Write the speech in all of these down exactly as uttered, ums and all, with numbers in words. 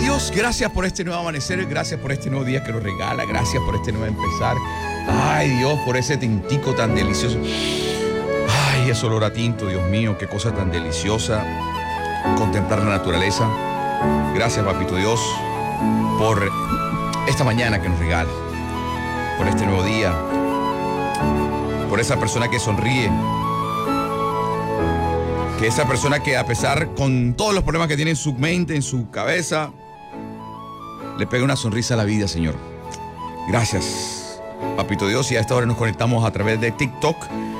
Dios, gracias por este nuevo amanecer, gracias por este nuevo día que nos regala, gracias por este nuevo empezar. Ay, Dios, por ese tintico tan delicioso. Ay, ese olor a tinto, Dios mío, qué cosa tan deliciosa. Contemplar la naturaleza. Gracias, Papito Dios, por esta mañana que nos regala, por este nuevo día, por esa persona que sonríe, que esa persona que a pesar con todos los problemas que tiene en su mente, en su cabeza, le pega una sonrisa a la vida, Señor. Gracias, Papito Dios. Y a esta hora nos conectamos a través de TikTok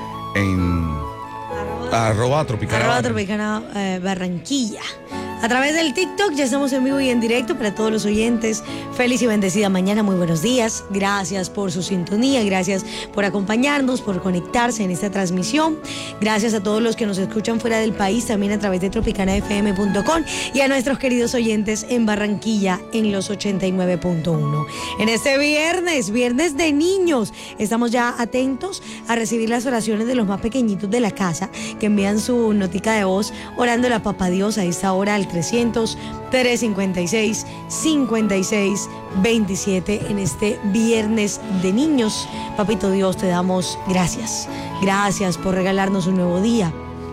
en arroba, arroba Tropicana, arroba Tropicana eh, Barranquilla. A través del TikTok ya estamos en vivo y en directo para todos los oyentes. Feliz y bendecida mañana, muy buenos días. Gracias por su sintonía, gracias por acompañarnos, por conectarse en esta transmisión. Gracias a todos los que nos escuchan fuera del país, también a través de tropicana f m punto com y a nuestros queridos oyentes en Barranquilla en los ochenta y nueve punto uno. En este viernes, viernes de niños, estamos ya atentos a recibir las oraciones de los más pequeñitos de la casa que envían su notica de voz orando a Papá Dios a esta hora al trescientos, trescientos cincuenta y seis, cincuenta y seis, veintisiete en este viernes de niños. Papito Dios, te damos gracias. Gracias por regalarnos un nuevo día.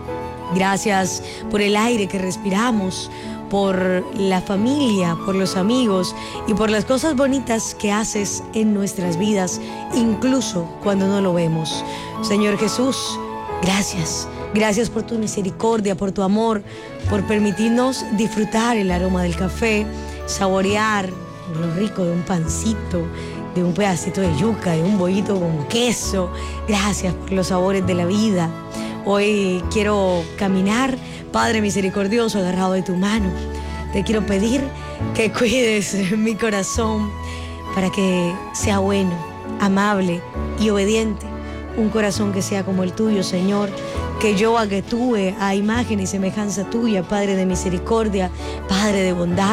Gracias por el aire que respiramos, por la familia, por los amigos y por las cosas bonitas que haces en nuestras vidas, incluso cuando no lo vemos. Señor Jesús, gracias. Gracias por tu misericordia, por tu amor, por permitirnos disfrutar el aroma del café, saborear lo rico de un pancito, de un pedacito de yuca, de un bollito con queso. Gracias por los sabores de la vida. Hoy quiero caminar, Padre misericordioso, agarrado de tu mano. Te quiero pedir que cuides mi corazón para que sea bueno, amable y obediente. Un corazón que sea como el tuyo, Señor. Que yo actúe a imagen y semejanza tuya, Padre de misericordia, Padre de bondad.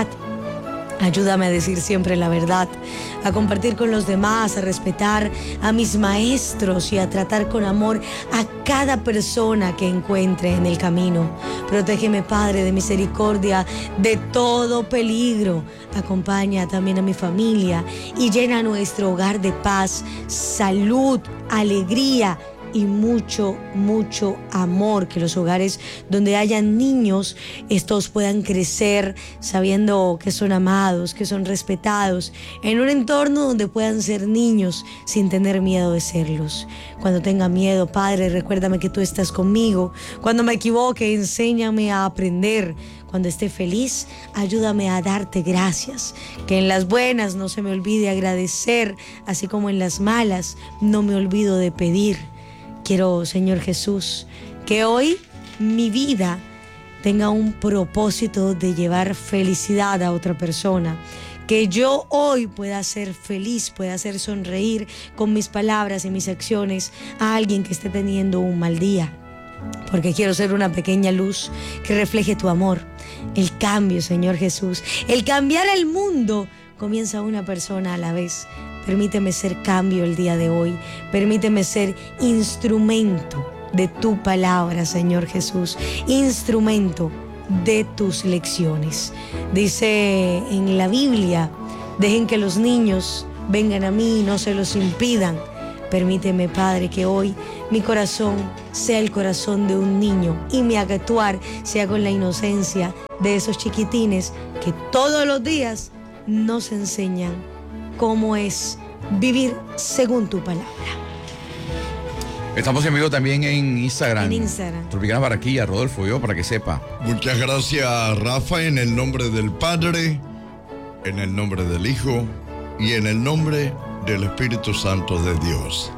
Ayúdame a decir siempre la verdad, a compartir con los demás, a respetar a mis maestros y a tratar con amor a cada persona que encuentre en el camino. Protégeme, Padre de misericordia, de todo peligro. Acompaña también a mi familia y llena nuestro hogar de paz, salud, alegría y mucho, mucho amor. Que los hogares donde hayan niños, estos puedan crecer sabiendo que son amados, que son respetados, en un entorno donde puedan ser niños sin tener miedo de serlos. Cuando tenga miedo, Padre, recuérdame que tú estás conmigo. Cuando me equivoque, enséñame a aprender. Cuando esté feliz, ayúdame a darte gracias. Que en las buenas no se me olvide agradecer, así como en las malas no me olvido de pedir. Quiero, Señor Jesús, que hoy mi vida tenga un propósito de llevar felicidad a otra persona. Que yo hoy pueda ser feliz, pueda hacer sonreír con mis palabras y mis acciones a alguien que esté teniendo un mal día. Porque quiero ser una pequeña luz que refleje tu amor. El cambio, Señor Jesús, el cambiar el mundo comienza una persona a la vez. Permíteme ser cambio el día de hoy. Permíteme ser instrumento de tu palabra, Señor Jesús. Instrumento de tus lecciones. Dice en la Biblia, dejen que los niños vengan a mí y no se los impidan. Permíteme, Padre, que hoy mi corazón sea el corazón de un niño y mi actuar sea con la inocencia de esos chiquitines que todos los días nos enseñan cómo es vivir según tu palabra. Estamos en vivo también en Instagram. En Instagram. Tropicana Barranquilla, Rodolfo, yo, para que sepa. Muchas gracias, Rafa, en el nombre del Padre, en el nombre del Hijo y en el nombre del Espíritu Santo de Dios.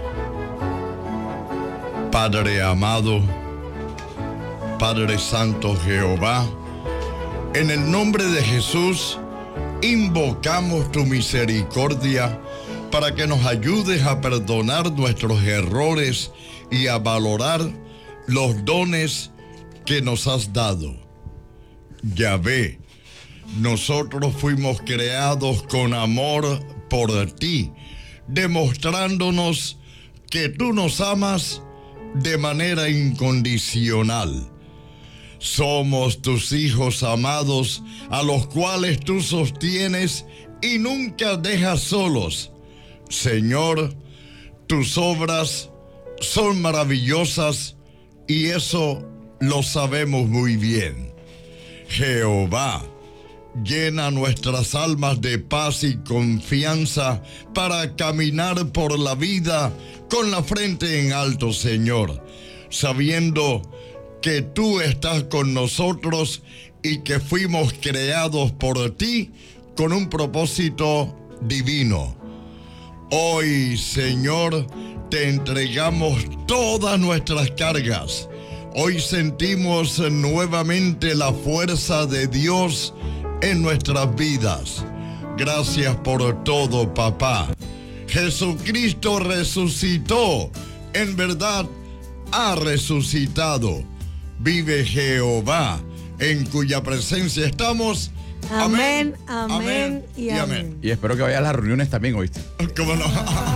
Padre amado, Padre Santo Jehová, en el nombre de Jesús, invocamos tu misericordia para que nos ayudes a perdonar nuestros errores y a valorar los dones que nos has dado. Yahvé, nosotros fuimos creados con amor por ti, demostrándonos que tú nos amas de manera incondicional. Somos tus hijos amados, a los cuales tú sostienes y nunca dejas solos. Señor, tus obras son maravillosas y eso lo sabemos muy bien. Jehová, llena nuestras almas de paz y confianza para caminar por la vida con la frente en alto, Señor, sabiendo que tú estás con nosotros y que fuimos creados por ti con un propósito divino. Hoy, Señor, te entregamos todas nuestras cargas. Hoy sentimos nuevamente la fuerza de Dios en nuestras vidas. Gracias por todo, papá. Jesucristo resucitó. En verdad, ha resucitado. Vive Jehová, en cuya presencia estamos. Amén, amén, amén y, y amén. amén. Y espero que vaya a las reuniones también, ¿oíste? ¿Cómo no?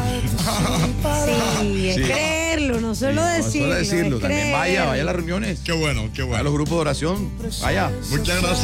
Sí, es sí. creerlo, no solo sí, decirlo. No solo decirlo, es también creer. vaya, vaya a las reuniones. Qué bueno, qué bueno. A los grupos de oración, vaya. Muchas gracias.